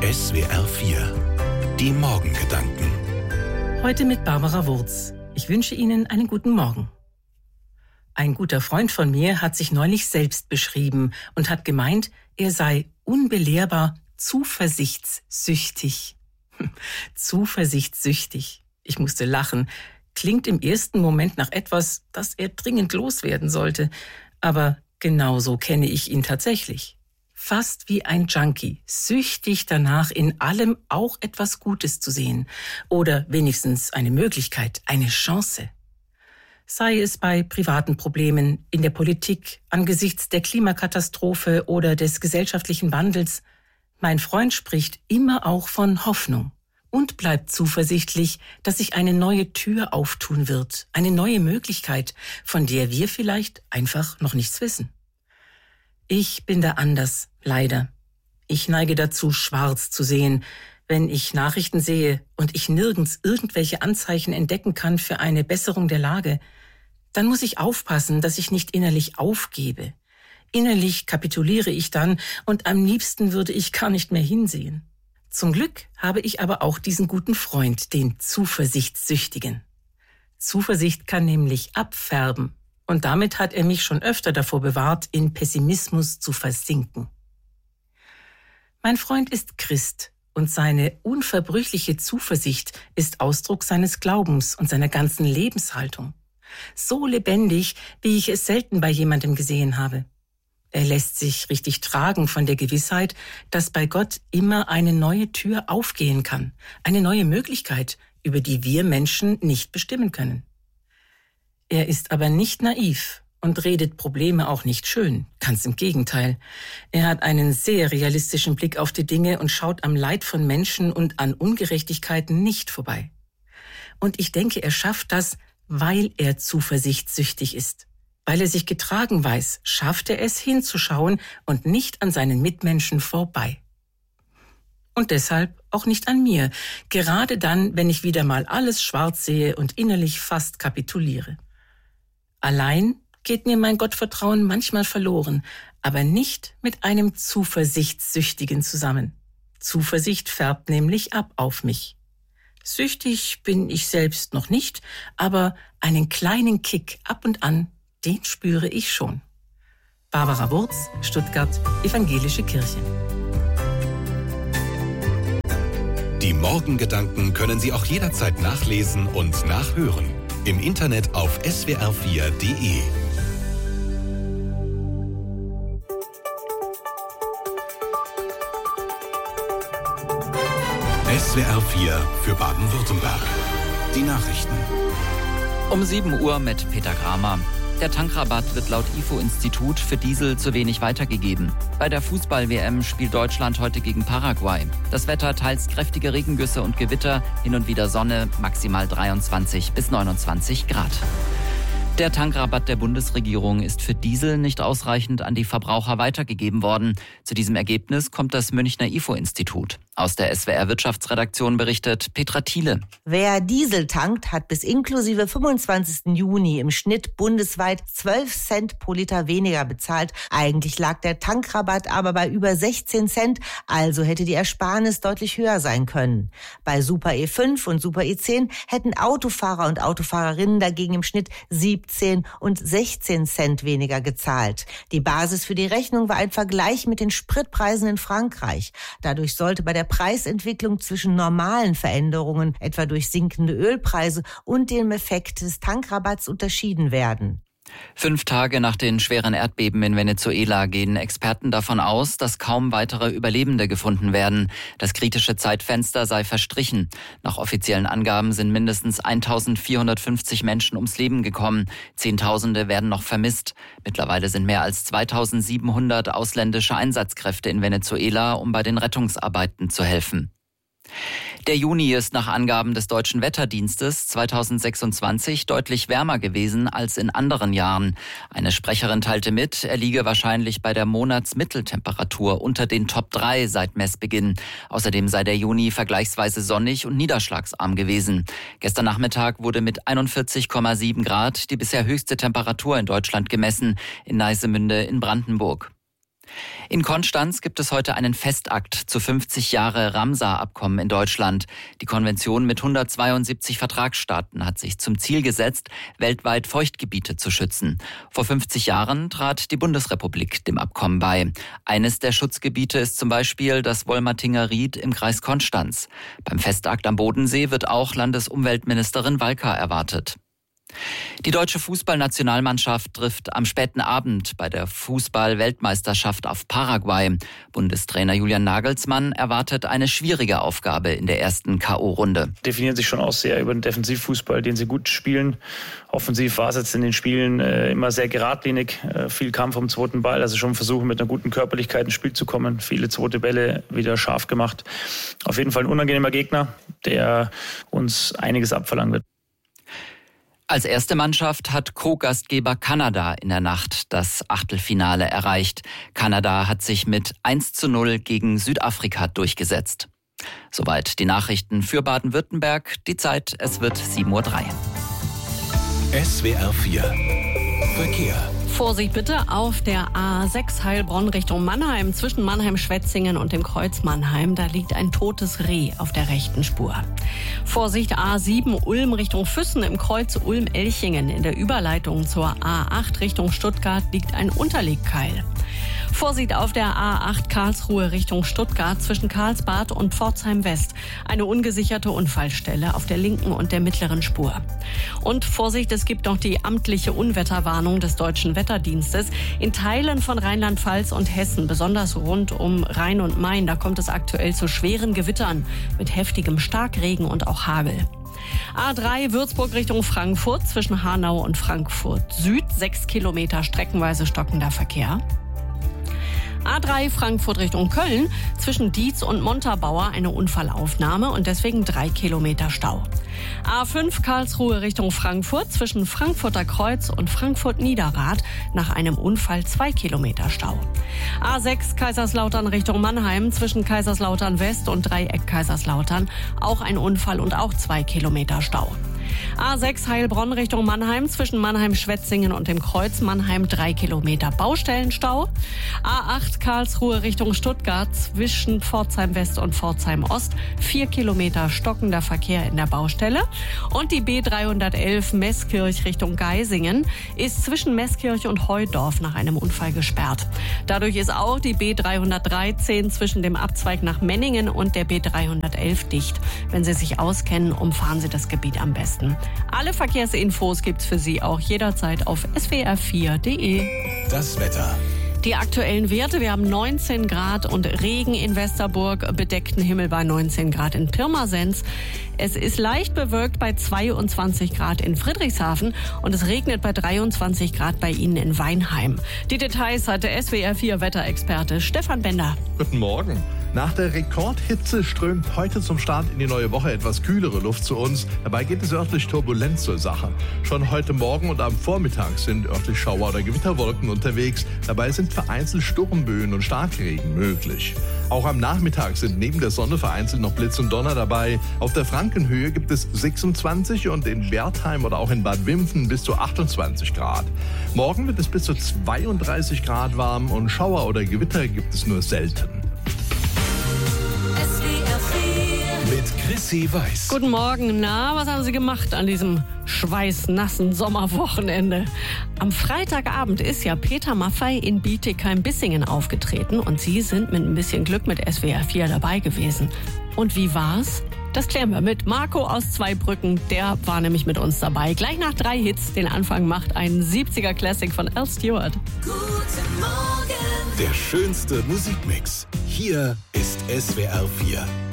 SWR 4, die Morgengedanken. Heute mit Barbara Wurz. Ich wünsche Ihnen einen guten Morgen. Ein guter Freund von mir hat sich neulich selbst beschrieben und hat gemeint, er sei unbelehrbar zuversichtssüchtig. Zuversichtssüchtig. Ich musste lachen. Klingt im ersten Moment nach etwas, das er dringend loswerden sollte. Aber genauso kenne ich ihn tatsächlich. Fast wie ein Junkie, süchtig danach, in allem auch etwas Gutes zu sehen. Oder wenigstens eine Möglichkeit, eine Chance. Sei es bei privaten Problemen, in der Politik, angesichts der Klimakatastrophe oder des gesellschaftlichen Wandels. Mein Freund spricht immer auch von Hoffnung und bleibt zuversichtlich, dass sich eine neue Tür auftun wird, eine neue Möglichkeit, von der wir vielleicht einfach noch nichts wissen. Ich bin da anders, leider. Ich neige dazu, schwarz zu sehen, wenn ich Nachrichten sehe und ich nirgends irgendwelche Anzeichen entdecken kann für eine Besserung der Lage. Dann muss ich aufpassen, dass ich nicht innerlich aufgebe. Innerlich kapituliere ich dann und am liebsten würde ich gar nicht mehr hinsehen. Zum Glück habe ich aber auch diesen guten Freund, den Zuversichtssüchtigen. Zuversicht kann nämlich abfärben. Und damit hat er mich schon öfter davor bewahrt, in Pessimismus zu versinken. Mein Freund ist Christ und seine unverbrüchliche Zuversicht ist Ausdruck seines Glaubens und seiner ganzen Lebenshaltung. So lebendig, wie ich es selten bei jemandem gesehen habe. Er lässt sich richtig tragen von der Gewissheit, dass bei Gott immer eine neue Tür aufgehen kann, eine neue Möglichkeit, über die wir Menschen nicht bestimmen können. Er ist aber nicht naiv und redet Probleme auch nicht schön, ganz im Gegenteil. Er hat einen sehr realistischen Blick auf die Dinge und schaut am Leid von Menschen und an Ungerechtigkeiten nicht vorbei. Und ich denke, er schafft das, weil er zuversichtssüchtig ist. Weil er sich getragen weiß, schafft er es hinzuschauen und nicht an seinen Mitmenschen vorbei. Und deshalb auch nicht an mir, gerade dann, wenn ich wieder mal alles schwarz sehe und innerlich fast kapituliere. Allein geht mir mein Gottvertrauen manchmal verloren, aber nicht mit einem Zuversichtssüchtigen zusammen. Zuversicht färbt nämlich ab auf mich. Süchtig bin ich selbst noch nicht, aber einen kleinen Kick ab und an, den spüre ich schon. Barbara Wurz, Stuttgart, Evangelische Kirche. Die Morgengedanken können Sie auch jederzeit nachlesen und nachhören. Im Internet auf swr4.de. SWR 4 für Baden-Württemberg. Die Nachrichten. Um 7 Uhr mit Peter Kramer. Der Tankrabatt wird laut IFO-Institut für Diesel zu wenig weitergegeben. Bei der Fußball-WM spielt Deutschland heute gegen Paraguay. Das Wetter teils kräftige Regengüsse und Gewitter, hin und wieder Sonne, maximal 23 bis 29 Grad. Der Tankrabatt der Bundesregierung ist für Diesel nicht ausreichend an die Verbraucher weitergegeben worden. Zu diesem Ergebnis kommt das Münchner IFO-Institut. Aus der SWR-Wirtschaftsredaktion berichtet Petra Thiele. Wer Diesel tankt, hat bis inklusive 25. Juni im Schnitt bundesweit 12 Cent pro Liter weniger bezahlt. Eigentlich lag der Tankrabatt aber bei über 16 Cent, also hätte die Ersparnis deutlich höher sein können. Bei Super E5 und Super E10 hätten Autofahrer und Autofahrerinnen dagegen im Schnitt 17 und 16 Cent weniger gezahlt. Die Basis für die Rechnung war ein Vergleich mit den Spritpreisen in Frankreich. Dadurch sollte bei der Preisentwicklung zwischen normalen Veränderungen, etwa durch sinkende Ölpreise, und dem Effekt des Tankrabatts unterschieden werden. 5 Tage nach den schweren Erdbeben in Venezuela gehen Experten davon aus, dass kaum weitere Überlebende gefunden werden. Das kritische Zeitfenster sei verstrichen. Nach offiziellen Angaben sind mindestens 1450 Menschen ums Leben gekommen. Zehntausende werden noch vermisst. Mittlerweile sind mehr als 2700 ausländische Einsatzkräfte in Venezuela, um bei den Rettungsarbeiten zu helfen. Der Juni ist nach Angaben des Deutschen Wetterdienstes 2026 deutlich wärmer gewesen als in anderen Jahren. Eine Sprecherin teilte mit, er liege wahrscheinlich bei der Monatsmitteltemperatur unter den Top 3 seit Messbeginn. Außerdem sei der Juni vergleichsweise sonnig und niederschlagsarm gewesen. Gestern Nachmittag wurde mit 41,7 Grad die bisher höchste Temperatur in Deutschland gemessen, in Neissemünde in Brandenburg. In Konstanz gibt es heute einen Festakt zu 50 Jahre Ramsar-Abkommen in Deutschland. Die Konvention mit 172 Vertragsstaaten hat sich zum Ziel gesetzt, weltweit Feuchtgebiete zu schützen. Vor 50 Jahren trat die Bundesrepublik dem Abkommen bei. Eines der Schutzgebiete ist zum Beispiel das Wolmertinger Ried im Kreis Konstanz. Beim Festakt am Bodensee wird auch Landesumweltministerin Walker erwartet. Die deutsche Fußballnationalmannschaft trifft am späten Abend bei der Fußball-Weltmeisterschaft auf Paraguay. Bundestrainer Julian Nagelsmann erwartet eine schwierige Aufgabe in der ersten K.O.-Runde. Definieren sich schon auch sehr über den Defensivfußball, den sie gut spielen. Offensiv war es jetzt in den Spielen immer sehr geradlinig, viel Kampf um den zweiten Ball, also schon versuchen mit einer guten Körperlichkeit ins Spiel zu kommen. Viele zweite Bälle wieder scharf gemacht. Auf jeden Fall ein unangenehmer Gegner, der uns einiges abverlangen wird. Als erste Mannschaft hat Co-Gastgeber Kanada in der Nacht das Achtelfinale erreicht. Kanada hat sich mit 1:0 gegen Südafrika durchgesetzt. Soweit die Nachrichten für Baden-Württemberg. Die Zeit, es wird 7:03 Uhr. SWR 4 Verkehr. Vorsicht bitte auf der A6 Heilbronn Richtung Mannheim. Zwischen Mannheim-Schwetzingen und dem Kreuz Mannheim, da liegt ein totes Reh auf der rechten Spur. Vorsicht A7 Ulm Richtung Füssen im Kreuz Ulm-Elchingen. In der Überleitung zur A8 Richtung Stuttgart liegt ein Unterlegkeil. Vorsicht auf der A8 Karlsruhe Richtung Stuttgart zwischen Karlsbad und Pforzheim West. Eine ungesicherte Unfallstelle auf der linken und der mittleren Spur. Und Vorsicht, es gibt noch die amtliche Unwetterwarnung des Deutschen Wetterdienstes. In Teilen von Rheinland-Pfalz und Hessen, besonders rund um Rhein und Main, da kommt es aktuell zu schweren Gewittern mit heftigem Starkregen und auch Hagel. A3 Würzburg Richtung Frankfurt zwischen Hanau und Frankfurt Süd. 6 Kilometer streckenweise stockender Verkehr. A3 Frankfurt Richtung Köln, zwischen Dietz und Montabaur eine Unfallaufnahme und deswegen 3 Kilometer Stau. A5 Karlsruhe Richtung Frankfurt, zwischen Frankfurter Kreuz und Frankfurt Niederrad nach einem Unfall 2 Kilometer Stau. A6 Kaiserslautern Richtung Mannheim, zwischen Kaiserslautern West und Dreieck Kaiserslautern auch ein Unfall und auch 2 Kilometer Stau. A6 Heilbronn Richtung Mannheim, zwischen Mannheim-Schwetzingen und dem Kreuz Mannheim 3 Kilometer Baustellenstau. A8 Karlsruhe Richtung Stuttgart, zwischen Pforzheim West und Pforzheim Ost 4 Kilometer stockender Verkehr in der Baustelle. Und die B311 Meßkirch Richtung Geisingen ist zwischen Meßkirch und Heudorf nach einem Unfall gesperrt. Dadurch ist auch die B313 zwischen dem Abzweig nach Menningen und der B311 dicht. Wenn Sie sich auskennen, umfahren Sie das Gebiet am besten. Alle Verkehrsinfos gibt's für Sie auch jederzeit auf swr4.de. Das Wetter. Die aktuellen Werte, wir haben 19 Grad und Regen in Westerburg, bedeckten Himmel bei 19 Grad in Pirmasens. Es ist leicht bewölkt bei 22 Grad in Friedrichshafen und es regnet bei 23 Grad bei Ihnen in Weinheim. Die Details hatte SWR4 Wetterexperte Stefan Bender. Guten Morgen. Nach der Rekordhitze strömt heute zum Start in die neue Woche etwas kühlere Luft zu uns. Dabei geht es örtlich turbulent zur Sache. Schon heute Morgen und am Vormittag sind örtlich Schauer- oder Gewitterwolken unterwegs. Dabei sind vereinzelt Sturmböen und Starkregen möglich. Auch am Nachmittag sind neben der Sonne vereinzelt noch Blitz und Donner dabei. Auf der Frankenhöhe gibt es 26 und in Wertheim oder auch in Bad Wimpfen bis zu 28 Grad. Morgen wird es bis zu 32 Grad warm und Schauer oder Gewitter gibt es nur selten. Mit Chrissy Weiß. Guten Morgen. Na, was haben Sie gemacht an diesem schweißnassen Sommerwochenende? Am Freitagabend ist ja Peter Maffay in Bietigheim-Bissingen aufgetreten und Sie sind mit ein bisschen Glück mit SWR4 dabei gewesen. Und wie war's? Das klären wir mit Marco aus Zweibrücken. Der war nämlich mit uns dabei. Gleich nach 3 Hits. Den Anfang macht ein 70er Classic von Al Stewart. Guten Morgen. Der schönste Musikmix. Hier ist SWR4.